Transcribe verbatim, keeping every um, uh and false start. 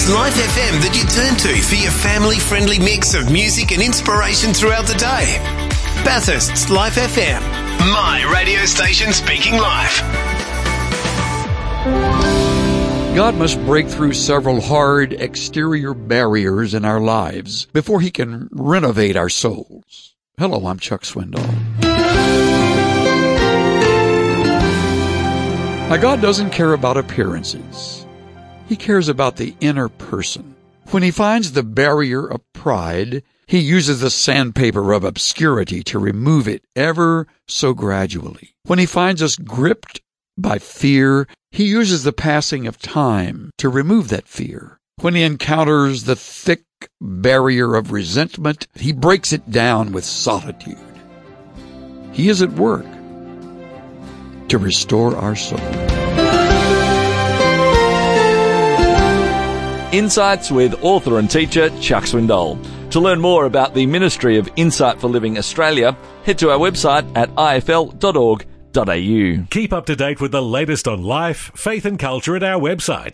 It's Life F M that you turn to for your family-friendly mix of music and inspiration throughout the day. Bathurst's Life F M, my radio station speaking life. God must break through several hard exterior barriers in our lives before He can renovate our souls. Hello, I'm Chuck Swindoll. Now, God doesn't care about appearances. He cares about the inner person. When He finds the barrier of pride, He uses the sandpaper of obscurity to remove it ever so gradually. When He finds us gripped by fear, He uses the passing of time to remove that fear. When He encounters the thick barrier of resentment, He breaks it down with solitude. He is at work to restore our soul. Insights with author and teacher Chuck Swindoll. To learn more about the Ministry of Insight for Living Australia, head to our website at I F L dot org dot A U. Keep up to date with the latest on life, faith and culture at our website,